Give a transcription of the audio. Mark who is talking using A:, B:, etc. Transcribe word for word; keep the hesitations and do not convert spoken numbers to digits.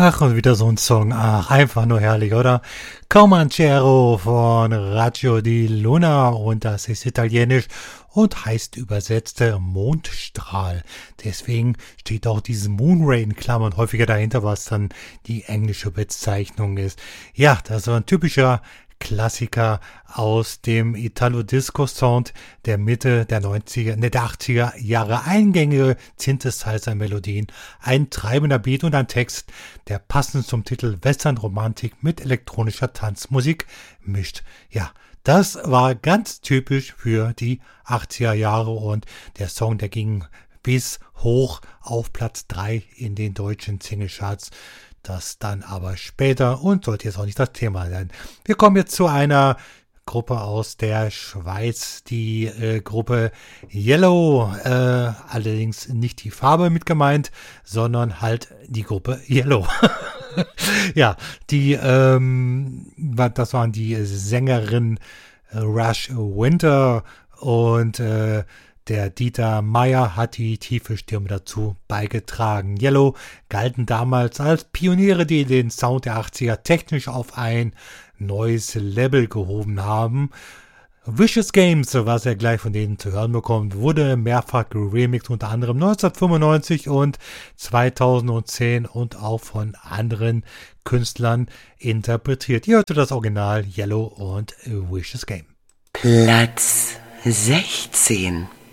A: Ach, und wieder so ein Song. Ach, einfach nur herrlich, oder? Comanchero von Radio di Luna und das ist italienisch und heißt übersetzte Mondstrahl. Deswegen steht auch dieses Moonray in Klammern häufiger dahinter, was dann die englische Bezeichnung ist. Ja, das war ein typischer Klassiker aus dem Italo-Disco-Sound der Mitte der neunziger, ne, der achtziger Jahre. Eingängige Synthesizer-Melodien, ein treibender Beat und ein Text, der passend zum Titel Western-Romantik mit elektronischer Tanzmusik mischt. Ja, das war ganz typisch für die achtziger Jahre und der Song, der ging bis hoch auf Platz drei in den deutschen Singlecharts. Das dann aber später und sollte jetzt auch nicht das Thema sein. Wir kommen jetzt zu einer Gruppe aus der Schweiz, die äh, Gruppe Yellow, äh, allerdings nicht die Farbe mit gemeint, sondern halt die Gruppe Yellow. Ja, die, ähm, das waren die Sängerin äh, Rush Winter und äh, der Dieter Meier hat die tiefe Stimme dazu beigetragen. Yellow galten damals als Pioniere, die den Sound der achtziger technisch auf ein neues Level gehoben haben. Vicious Games, was er gleich von denen zu hören bekommt, wurde mehrfach geremixed, unter anderem neunzehnhundertfünfundneunzig und zweitausendzehn und auch von anderen Künstlern interpretiert. Ihr hört das Original Yellow und Vicious Game.
B: Platz sechzehn.